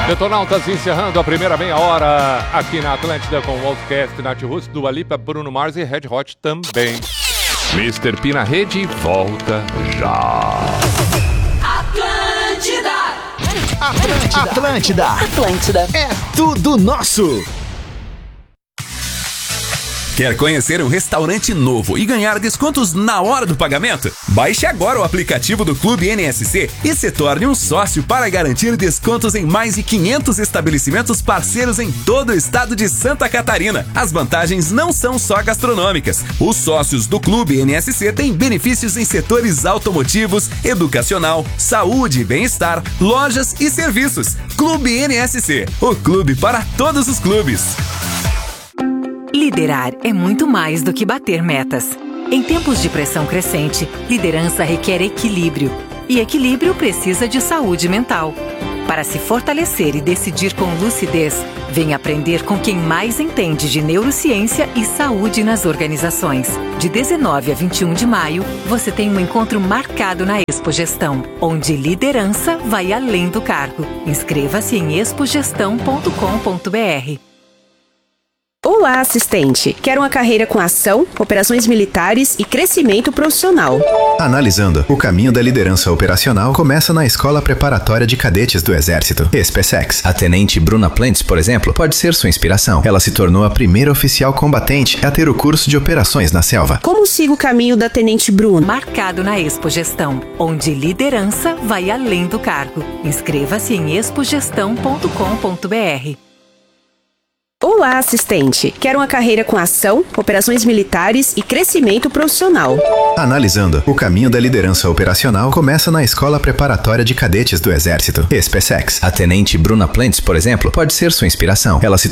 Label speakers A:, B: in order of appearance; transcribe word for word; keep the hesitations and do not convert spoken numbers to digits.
A: Detonautas encerrando a primeira meia hora aqui na Atlântida com o Outcast, Nath Russo, Dua Lipa, Bruno Mars e Red Hot também. mister P na rede volta já.
B: Atlântida!
C: Atlântida! Atlântida!
B: Atlântida!
C: É tudo nosso!
D: Quer conhecer um restaurante novo e ganhar descontos na hora do pagamento? Baixe agora o aplicativo do Clube N S C e se torne um sócio para garantir descontos em mais de quinhentos estabelecimentos parceiros em todo o estado de Santa Catarina. As vantagens não são só gastronômicas. Os sócios do Clube N S C têm benefícios em setores automotivos, educacional, saúde e bem-estar, lojas e serviços. Clube N S C, o clube para todos os clubes.
E: Liderar é muito mais do que bater metas. Em tempos de pressão crescente, liderança requer equilíbrio. E equilíbrio precisa de saúde mental. Para se fortalecer e decidir com lucidez, venha aprender com quem mais entende de neurociência e saúde nas organizações. De dezenove a vinte e um de maio, você tem um encontro marcado na Expo Gestão, onde liderança vai além do cargo. Inscreva-se em expogestão ponto com ponto br.
F: Olá, assistente. Quer uma carreira com ação, operações militares e crescimento profissional?
G: Analisando, o caminho da liderança operacional começa na Escola Preparatória de Cadetes do Exército, SpaceX. A tenente Bruna Plentes, por exemplo, pode ser sua inspiração. Ela se tornou a primeira oficial combatente a ter o curso de operações na selva.
F: Como siga o caminho da tenente Bruna?
E: Marcado na Expo Gestão, onde liderança vai além do cargo. Inscreva-se em expogestão ponto com ponto br.
F: Olá, assistente. Quer uma carreira com ação, operações militares e crescimento profissional?
G: Analisando, o caminho da liderança operacional começa na Escola Preparatória de Cadetes do Exército, SpaceX. A tenente Bruna Plentes, por exemplo, pode ser sua inspiração. Ela se